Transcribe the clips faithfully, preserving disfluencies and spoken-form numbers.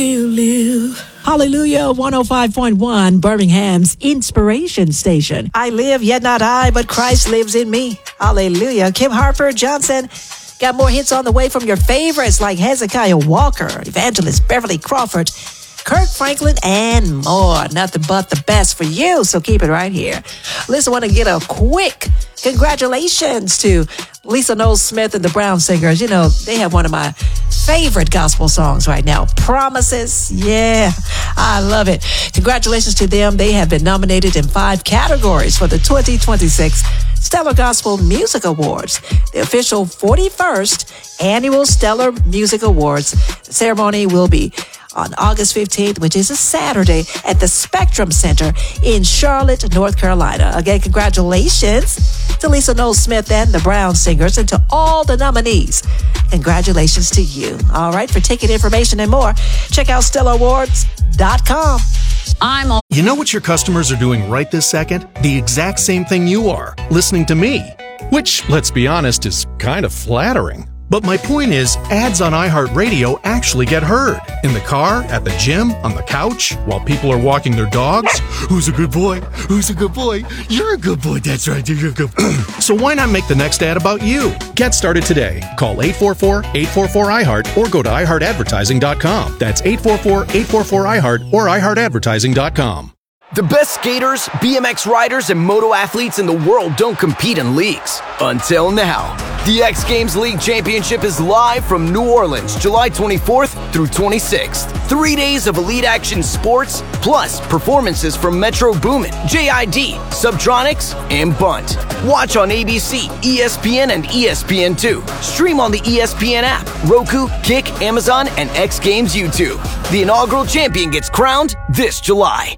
You live. Hallelujah, one oh five point one, Birmingham's inspiration station. I live, yet not I, but Christ lives in me. Hallelujah. Kim Harper Johnson got more hits on the way from your favorites like Hezekiah Walker, Evangelist Beverly Crawford, Kirk Franklin, and more. Nothing but the best for you, so keep it right here. Listen, I want to get a quick congratulations to Lisa Knowles Smith and the Brown Singers. You know, they have one of my favorite gospel songs right now, Promises. Yeah, I love it. Congratulations to them. They have been nominated in five categories for the twenty twenty-six Stellar Gospel Music Awards, the official forty-first Annual Stellar Music Awards. The ceremony will be on August fifteenth, which is a Saturday, at the Spectrum Center in Charlotte, North Carolina. Again, congratulations to Lisa Knowles Smith and the Brown Singers, and to all the nominees. Congratulations to you. All right, for ticket information and more, check out stellar awards dot com. I'm all- You know what your customers are doing right this second? The exact same thing you are, listening to me. Which, let's be honest, is kind of flattering. But my point is, ads on iHeartRadio actually get heard. In the car, at the gym, on the couch, while people are walking their dogs. Who's a good boy? Who's a good boy? You're a good boy, that's right, you're a good boy. So why not make the next ad about you? Get started today. Call eight four four, eight four four, I heart or go to i heart advertising dot com. That's eight four four, eight four four, I heart or i heart advertising dot com. The best skaters, B M X riders, and moto athletes in the world don't compete in leagues. Until now. The X Games League Championship is live from New Orleans, July twenty-fourth through twenty-sixth. Three days of elite action sports, plus performances from Metro Boomin, J I D, Subtronics, and Bunt. Watch on A B C, E S P N, and E S P N two. Stream on the E S P N app, Roku, Kick, Amazon, and X Games YouTube. The inaugural champion gets crowned this July.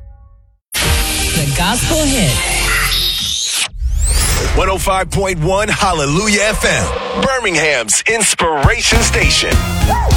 The Gospel Hit. one oh five point one Hallelujah F M, Birmingham's inspiration station.